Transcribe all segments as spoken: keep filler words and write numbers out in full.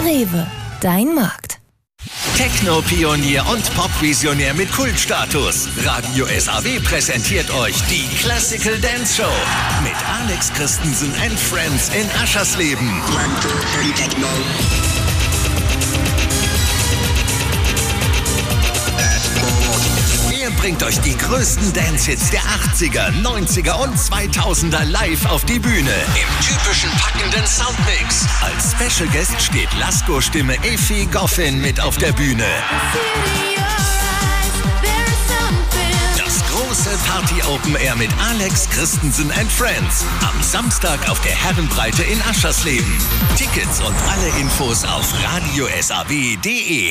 Rewe, dein Markt. Techno-Pionier und Pop-Visionär mit Kultstatus. Radio S A W präsentiert euch die Classical Dance Show mit Alex Christensen and Friends in Aschersleben. Er bringt euch die größten Dance-Hits der achtziger, neunziger und zweitausender live auf die Bühne. Im typischen packenden Soundmix. Als Special Guest steht Lasko-Stimme Effi Goffin mit auf der Bühne. Das große Party-Open Air mit Alex Christensen and Friends. Am Samstag auf der Herrenbreite in Aschersleben. Tickets und alle Infos auf radio s a w punkt d e.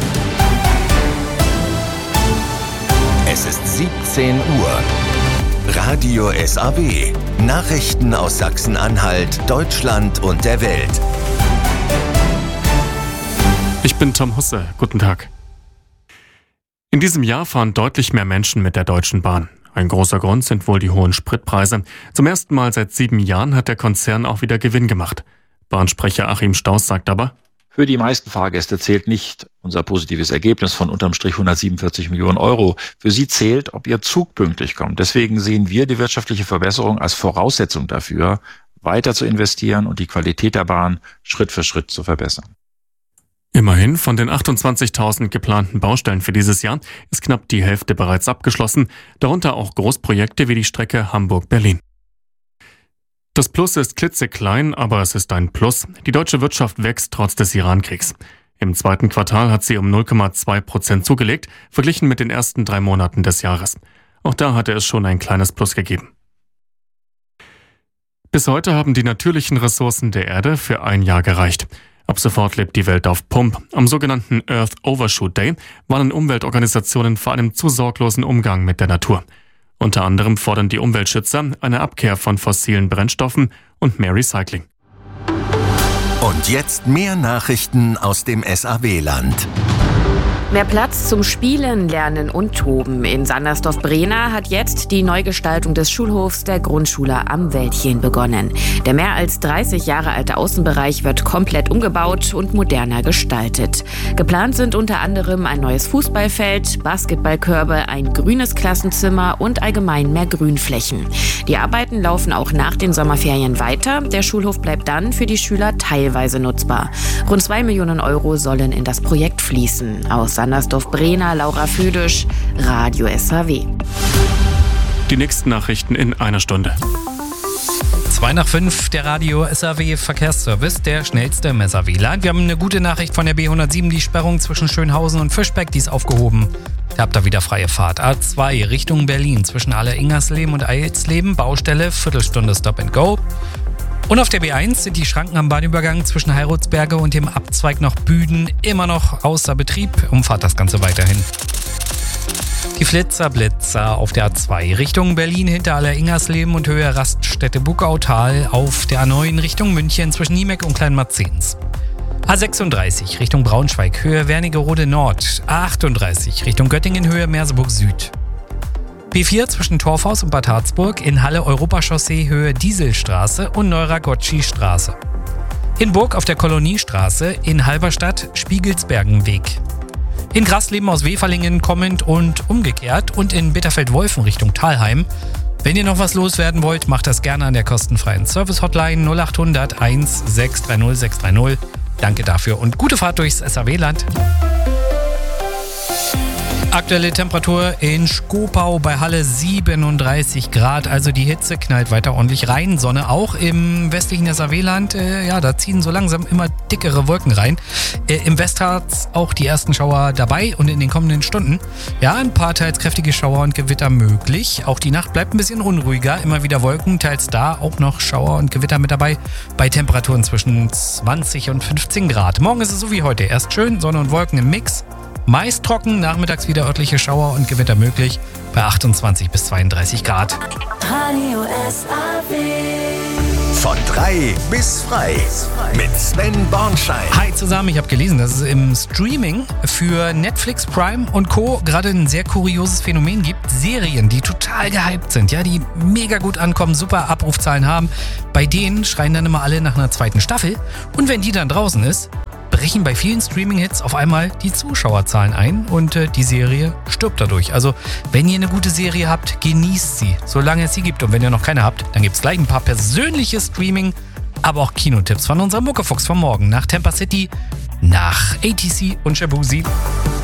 Es ist siebzehn Uhr. Radio S A W. Nachrichten aus Sachsen-Anhalt, Deutschland und der Welt. Ich bin Tom Husse. Guten Tag. In diesem Jahr fahren deutlich mehr Menschen mit der Deutschen Bahn. Ein großer Grund sind wohl die hohen Spritpreise. Zum ersten Mal seit sieben Jahren hat der Konzern auch wieder Gewinn gemacht. Bahnsprecher Achim Stauß sagt aber: Für die meisten Fahrgäste zählt nicht unser positives Ergebnis von unterm Strich hundertsiebenundvierzig Millionen Euro. Für sie zählt, ob ihr Zug pünktlich kommt. Deswegen sehen wir die wirtschaftliche Verbesserung als Voraussetzung dafür, weiter zu investieren und die Qualität der Bahn Schritt für Schritt zu verbessern. Immerhin, von den achtundzwanzigtausend geplanten Baustellen für dieses Jahr ist knapp die Hälfte bereits abgeschlossen, darunter auch Großprojekte wie die Strecke Hamburg-Berlin. Das Plus ist klitzeklein, aber es ist ein Plus. Die deutsche Wirtschaft wächst trotz des Iran-Kriegs. Im zweiten Quartal hat sie um null Komma zwei Prozent zugelegt, verglichen mit den ersten drei Monaten des Jahres. Auch da hatte es schon ein kleines Plus gegeben. Bis heute haben die natürlichen Ressourcen der Erde für ein Jahr gereicht. Ab sofort lebt die Welt auf Pump. Am sogenannten Earth Overshoot Day warnen Umweltorganisationen vor einem zu sorglosen Umgang mit der Natur. Unter anderem fordern die Umweltschützer eine Abkehr von fossilen Brennstoffen und mehr Recycling. Und jetzt mehr Nachrichten aus dem S A W-Land. Mehr Platz zum Spielen, Lernen und Toben. In Sandersdorf-Brehna hat jetzt die Neugestaltung des Schulhofs der Grundschule am Wäldchen begonnen. Der mehr als dreißig Jahre alte Außenbereich wird komplett umgebaut und moderner gestaltet. Geplant sind unter anderem ein neues Fußballfeld, Basketballkörbe, ein grünes Klassenzimmer und allgemein mehr Grünflächen. Die Arbeiten laufen auch nach den Sommerferien weiter. Der Schulhof bleibt dann für die Schüler teilweise nutzbar. Rund zwei Millionen Euro sollen in das Projekt fließen. Aus Sandersdorf-Brehna, Laura Födisch, Radio S A W. Die nächsten Nachrichten in einer Stunde. Zwei nach fünf, der Radio S A W Verkehrsservice, der schnellste im S A W-Land. Wir haben eine gute Nachricht von der B hundertsieben, die Sperrung zwischen Schönhausen und Fischbeck, die ist aufgehoben. Ihr habt da wieder freie Fahrt. A zwei Richtung Berlin zwischen Aller-Ingersleben und Eilsleben, Baustelle, Viertelstunde Stop and Go. Und auf der B eins sind die Schranken am Bahnübergang zwischen Heiratsberge und dem Abzweig nach Büden immer noch außer Betrieb. Umfahrt das Ganze weiterhin. Die Flitzer-Blitzer auf der A zwei Richtung Berlin hinter Aller-Ingersleben und Höhe Raststätte Buckautal, auf der A neun Richtung München zwischen Niemeck und Kleinmarzens. A sechsunddreißig Richtung Braunschweig, Höhe Wernigerode Nord. A achtunddreißig Richtung Göttingen, Höhe Merseburg Süd. B vier zwischen Torfhaus und Bad Harzburg, in Halle Europachaussee, Höhe Dieselstraße und Neuragotschi-Straße. In Burg auf der Koloniestraße, in Halberstadt Spiegelsbergenweg. In Grasleben aus Weferlingen kommend und umgekehrt und in Bitterfeld-Wolfen Richtung Thalheim. Wenn ihr noch was loswerden wollt, macht das gerne an der kostenfreien Service-Hotline null achthundert eins sechs drei null sechs drei null. Danke dafür und gute Fahrt durchs S A W-Land. Aktuelle Temperatur in Schkopau bei Halle siebenunddreißig Grad, also die Hitze knallt weiter ordentlich rein. Sonne auch im westlichen S A W-Land, äh, ja, da ziehen so langsam immer dickere Wolken rein. Äh, Im Westharz auch die ersten Schauer dabei und in den kommenden Stunden, ja, ein paar teils kräftige Schauer und Gewitter möglich. Auch die Nacht bleibt ein bisschen unruhiger, immer wieder Wolken, teils da auch noch Schauer und Gewitter mit dabei, bei Temperaturen zwischen zwanzig und fünfzehn Grad. Morgen ist es so wie heute, erst schön, Sonne und Wolken im Mix. Meist trocken, nachmittags wieder örtliche Schauer und Gewitter möglich bei achtundzwanzig bis zweiunddreißig Grad. Radio S A W. Von drei bis frei mit Sven Bornschein. Hi zusammen, ich habe gelesen, dass es im Streaming für Netflix, Prime und Co. gerade ein sehr kurioses Phänomen gibt. Serien, die total gehypt sind, ja, die mega gut ankommen, super Abrufzahlen haben. Bei denen schreien dann immer alle nach einer zweiten Staffel. Und wenn die dann draußen ist, brechen bei vielen Streaming-Hits auf einmal die Zuschauerzahlen ein und äh, die Serie stirbt dadurch. Also, wenn ihr eine gute Serie habt, genießt sie, solange es sie gibt. Und wenn ihr noch keine habt, dann gibt es gleich ein paar persönliche Streaming- aber auch Kinotipps von unserem Muckefuchs von morgen nach Tampa City, nach A T C und Shabuzi.